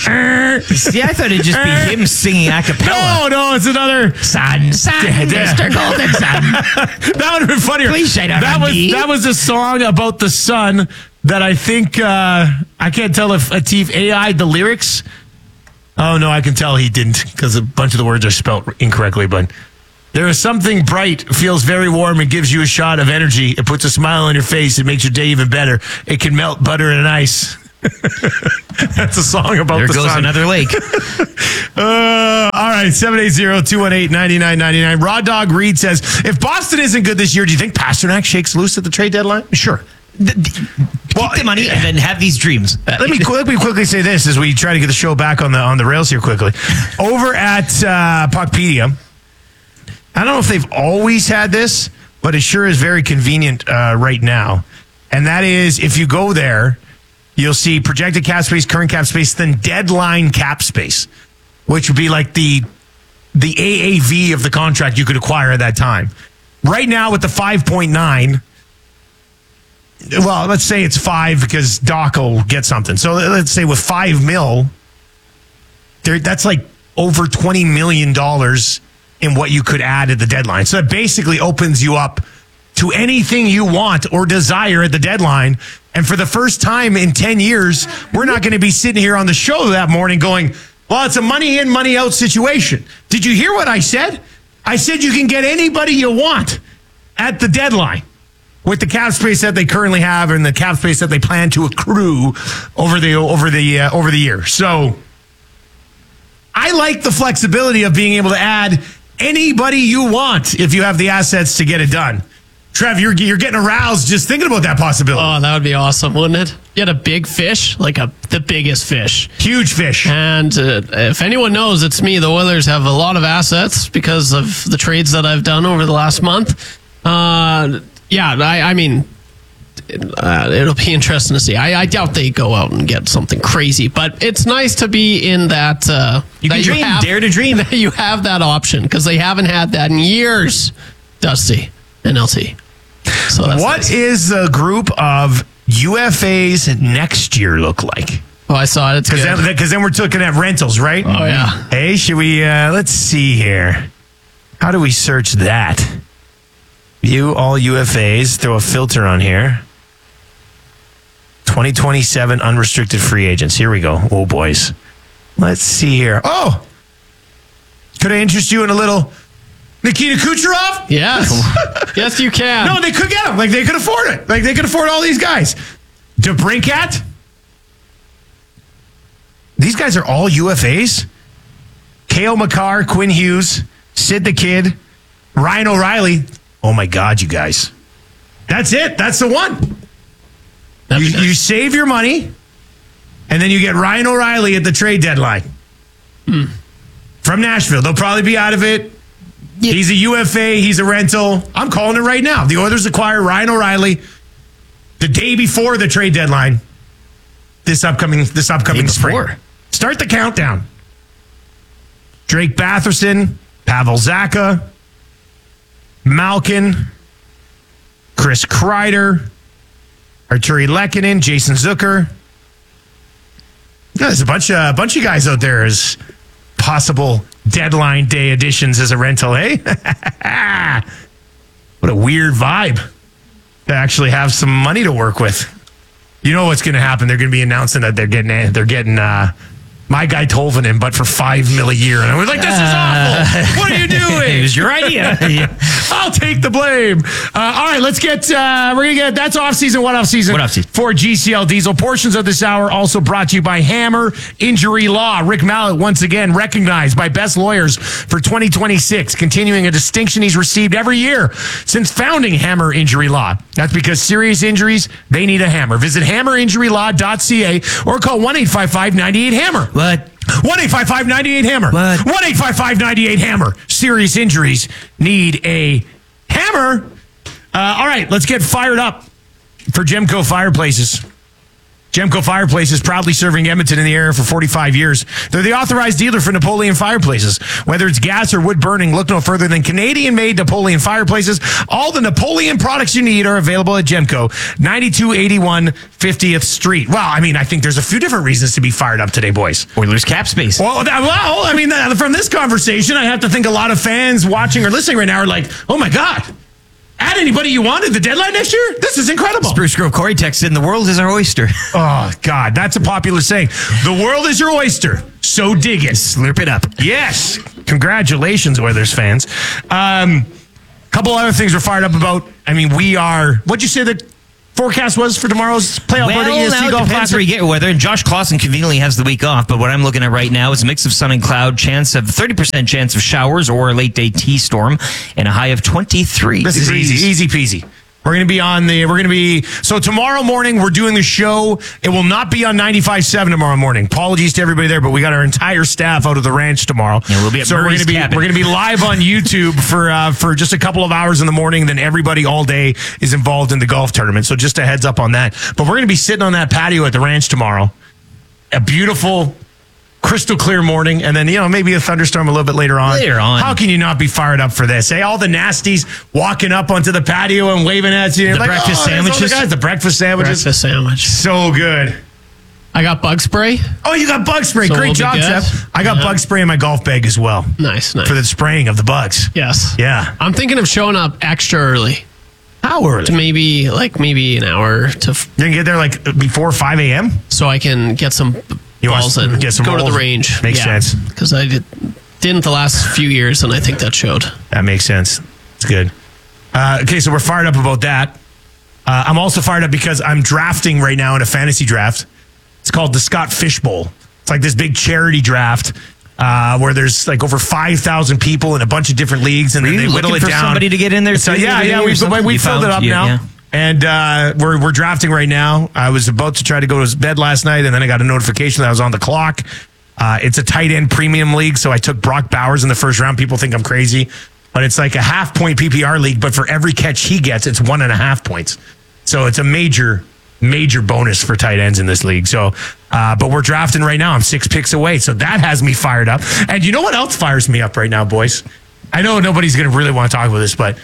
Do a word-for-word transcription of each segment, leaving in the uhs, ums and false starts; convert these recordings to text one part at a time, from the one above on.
See, I thought it'd just be him singing a cappella. No, no, it's another Son, son, Mister Golden Sun. That would have been funnier. Please shine on that was me. that was a song about the sun that I think uh, I can't tell if Atif A I'd the lyrics. Oh no, I can tell he didn't because a bunch of the words are spelt incorrectly. But there is something bright, feels very warm, and gives you a shot of energy. It puts a smile on your face. It makes your day even better. It can melt butter and ice. That's a song about there the goes sun. another lake. uh, all right, seven eight zero, two one eight, nine nine nine nine. Raw Dog Reed says, if Boston isn't good this year, do you think Pasternak shakes loose at the trade deadline? Sure. The, the, Well, keep the money and then have these dreams. Let me let me quickly say this as we try to get the show back on the on the rails here quickly. Over at uh, Puckpedia, I don't know if they've always had this, but it sure is very convenient uh, right now. And that is, if you go there, you'll see projected cap space, current cap space, then deadline cap space, which would be like the the A A V of the contract you could acquire at that time. Right now with the five point nine. Well, let's say it's five because Doc will get something. So let's say with five mil, there that's like over twenty million dollars in what you could add at the deadline. So that basically opens you up to anything you want or desire at the deadline. And for the first time in ten years, we're not going to be sitting here on the show that morning going, well, it's a money in, money out situation. Did you hear what I said? I said you can get anybody you want at the deadline with the cap space that they currently have and the cap space that they plan to accrue over the over the uh, over the year. So I like the flexibility of being able to add anybody you want if you have the assets to get it done. Trev, you're you're getting aroused just thinking about that possibility. Oh, that would be awesome, wouldn't it? You had a big fish, like a the biggest fish. Huge fish. And uh, if anyone knows, it's me. The Oilers have a lot of assets because of the trades that I've done over the last month. Uh, yeah, I, I mean, uh, it'll be interesting to see. I, I doubt they go out and get something crazy, but it's nice to be in that. Uh, You can that dream, have, dare to dream. That you have that option because they haven't had that in years, Dusty and L T. So that's what nice. is the group of U F As next year look like? Oh, I saw it. It's Because good. then, 'cause then we're looking at rentals, right? Oh, yeah. Hey, should we, uh, let's see here. How do we search that? View all U F As, throw a filter on here. twenty twenty-seven unrestricted free agents. Here we go. Oh, boys. Let's see here. Oh! Could I interest you in a little Nikita Kucherov? Yes. Yes, you can. No, they could get him. Like, they could afford it. Like, they could afford all these guys. DeBrincat? These guys are all U F As? K O Makar, Quinn Hughes, Sid the Kid, Ryan O'Reilly. Oh, my God, you guys. That's it. That's the one. You, you save your money, and then you get Ryan O'Reilly at the trade deadline. Hmm. From Nashville. They'll probably be out of it. Yeah. He's a U F A. He's a rental. I'm calling it right now. The Oilers acquire Ryan O'Reilly the day before the trade deadline. This upcoming this upcoming spring. Start the countdown. Drake Batherson, Pavel Zacha, Malkin, Chris Kreider, Arturi Lehkonen, Jason Zucker. Yeah, there's a bunch of a bunch of guys out there as possible deadline day additions as a rental, eh? What a weird vibe to actually have some money to work with. You know what's going to happen? They're going to be announcing that they're getting they're getting uh, my guy Tolvanen, but for five mil a year, and I was like, "This is awful! What are you doing? It was your idea." I'll take the blame. Uh, all right, let's get. Uh, we're gonna get. That's off season. What off season? What off season? For G C L Diesel. Portions of this hour also brought to you by Hammer Injury Law. Rick Mallett once again recognized by Best Lawyers for twenty twenty-six, continuing a distinction he's received every year since founding Hammer Injury Law. That's because serious injuries, they need a hammer. Visit hammer injury law dot c a or call one eight five five nine eight hammer. What? one eight five five nine eight hammer. What? one eight five five nine eight hammer. Serious injuries need a hammer. Uh, all right, let's get fired up for Gemco Fireplaces. Gemco Fireplaces, proudly serving Edmonton in the area for forty-five years. They're the authorized dealer for Napoleon Fireplaces. Whether it's gas or wood burning, look no further than Canadian-made Napoleon Fireplaces. All the Napoleon products you need are available at Gemco, ninety-two eighty-one fiftieth Street. Well, I mean, I think there's a few different reasons to be fired up today, boys. Oilers cap space. Well, that, well, I mean, that, from this conversation, I have to think a lot of fans watching or listening right now are like, oh my God, add anybody you want at the deadline next year? This is incredible. Spruce Grove Corey texted in, the world is our oyster. Oh, God, that's a popular saying. The world is your oyster, so dig it. Slurp it up. Yes. Congratulations, Oilers fans. Um, couple other things we're fired up about. I mean, we are, what'd you say the forecast was for tomorrow's playoff Well, party? now it Golf depends Classic? where you get your weather. And Josh Clausen conveniently has the week off, but what I'm looking at right now is a mix of sun and cloud, chance of thirty percent chance of showers or a late day T-storm, and a high of twenty-three. This is easy, easy peasy. We're going to be on the, we're going to be, so tomorrow morning we're doing the show. It will not be on ninety-five point seven tomorrow morning. Apologies to everybody there, but we got our entire staff out of the ranch tomorrow. Yeah, we'll be at so we're going Murray's to be, cabin. we're going to be live on YouTube for, uh, for just a couple of hours in the morning. Then everybody all day is involved in the golf tournament. So just a heads up on that. But we're going to be sitting on that patio at the ranch tomorrow. A beautiful, crystal clear morning, and then, you know, maybe a thunderstorm a little bit later on. Later on. How can you not be fired up for this? Hey, all the nasties walking up onto the patio and waving at you. The Like, breakfast oh, there's all the sandwiches. guys, the breakfast sandwiches. Breakfast sandwich. So good. I got bug spray. Oh, you got bug spray. So Great we'll be job, good. Jeff. I got Yeah. bug spray in my golf bag as well Nice, nice. for the spraying of the bugs. yes. Yeah. I'm thinking of showing up extra early. How early? To maybe like maybe an hour to f- You're going to get there like before five a.m.? so I can get some You want balls to and get some go to rolls? the range. Makes sense. Because I did, didn't the last few years, and I think that showed. That makes sense. It's good. Uh, okay, so we're fired up about that. Uh, I'm also fired up because I'm drafting right now in a fantasy draft. It's called the Scott Fish Bowl. It's like this big charity draft uh, where there's like over five thousand people in a bunch of different leagues, and Were then you they whittle looking it for down. somebody to get in there So too yeah, the other yeah, day or we something? we You filled it found- up you- now. yeah. And uh, we're we're drafting right now. I was about to try to go to bed last night, and then I got a notification that I was on the clock. Uh, it's a tight end premium league, so I took Brock Bowers in the first round. People think I'm crazy, but it's like a half point P P R league. But for every catch he gets, it's one and a half points. So it's a major, major bonus for tight ends in this league. So, uh, but we're drafting right now. I'm six picks away, so that has me fired up. And you know what else fires me up right now, boys? I know nobody's going to really want to talk about this, but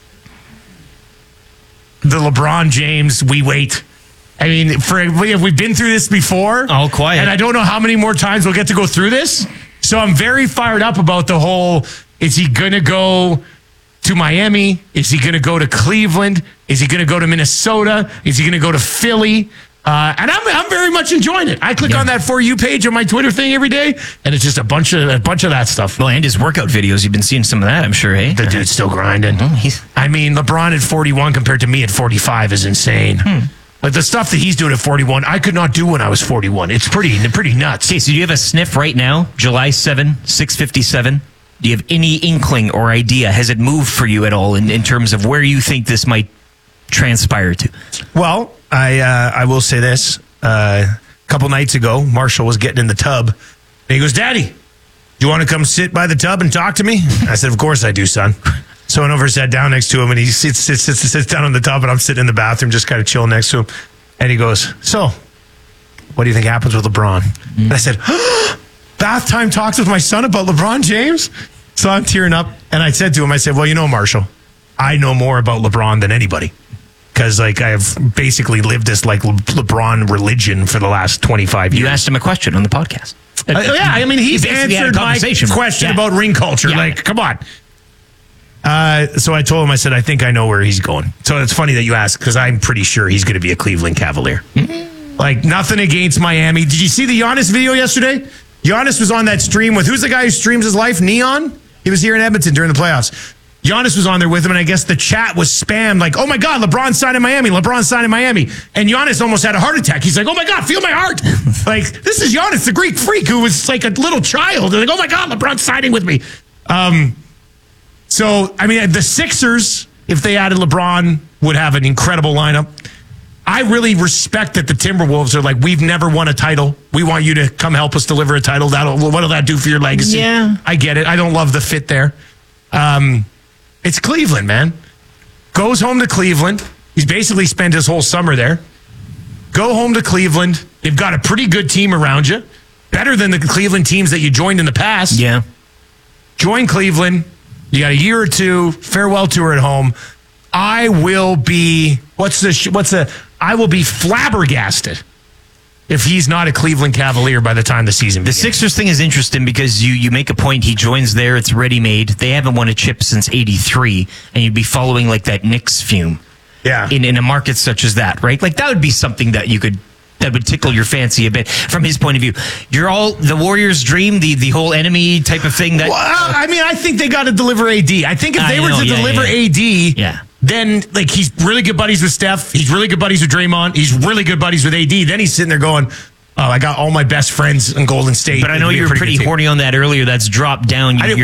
the LeBron James, we wait. I mean, for we have we've been through this before. All quiet. And I don't know how many more times we'll get to go through this. So I'm very fired up about the whole, is he going to go to Miami? Is he going to go to Cleveland? Is he going to go to Minnesota? Is he going to go to Philly? Uh, and I'm I'm very much enjoying it. I click Yeah. on that For You page on my Twitter thing every day, and it's just a bunch of a bunch of that stuff. Well, and his workout videos, you've been seeing some of that, I'm sure, hey? The dude's still grinding. he's- I mean, LeBron at forty-one compared to me at forty-five is insane. Like the stuff that he's doing at forty-one, I could not do when I was forty-one. It's pretty, pretty nuts. Okay, so do you have a sniff right now? July seventh, six fifty-seven. Do you have any inkling or idea? Has it moved for you at all in, in terms of where you think this might transpire to? Well, I uh, I will say this. Uh, a couple nights ago, Marshall was getting in the tub, and he goes, "Daddy, do you want to come sit by the tub and talk to me?" I said, "Of course I do, son." So I went over, sat down next to him, and he sits sits sits, sits down in the tub, and I'm sitting in the bathroom, just kind of chilling next to him. And he goes, "So, what do you think happens with LeBron?" Mm. And I said, "Bath time talks with my son about LeBron James." So I'm tearing up, and I said to him, "I said, well, you know, Marshall, I know more about LeBron than anybody." Because like I've basically lived this like Le- LeBron religion for the last twenty-five years. You asked him a question on the podcast. Uh, yeah, I mean he's You basically had a answered my conversation. question Yeah. about ring culture. Yeah. Like, come on. Uh, so I told him, I said, I think I know where he's going. So it's funny that you ask because I'm pretty sure he's going to be a Cleveland Cavalier. Mm-hmm. Like nothing against Miami. Did you see the Giannis video yesterday? Giannis was on that stream with who's the guy who streams his life? Neon. He was here in Edmonton during the playoffs. Giannis was on there with him, and I guess the chat was spammed like, oh my God, LeBron signed in Miami, LeBron signed in Miami. And Giannis almost had a heart attack. He's like, oh my God, feel my heart. Like, this is Giannis, the Greek freak who was like a little child. They're like, oh my God, LeBron's signing with me. Um, so, I mean, the Sixers, if they added LeBron, would have an incredible lineup. I really respect that the Timberwolves are like, we've never won a title. We want you to come help us deliver a title. That'll, what'll that do for your legacy? Yeah. I get it. I don't love the fit there. Um, It's Cleveland, man. Goes home to Cleveland. He's basically spent his whole summer there. Go home to Cleveland. They've got a pretty good team around you. Better than the Cleveland teams that you joined in the past. Yeah. Join Cleveland. You got a year or two. Farewell tour at home. I will be, what's the, what's the, I will be flabbergasted if he's not a Cleveland Cavalier by the time the season begins. The Sixers thing is interesting because you, you make a point. He joins there. It's ready-made. They haven't won a chip since eighty-three, and you'd be following like that Knicks fume. Yeah. In, in a market such as that, right? Like that would be something that you could, that would tickle your fancy a bit from his point of view. You're all the Warriors' dream, the, the whole enemy type of thing. That Well, I mean, I think they got to deliver A D. I think if they I were know, to yeah, deliver yeah, yeah. A D, Yeah. then like he's really good buddies with Steph. He's really good buddies with Draymond. He's really good buddies with A D. Then he's sitting there going, oh, I got all my best friends in Golden State. But I know It'd be a you were pretty good team. horny on that earlier. That's dropped down. I didn't-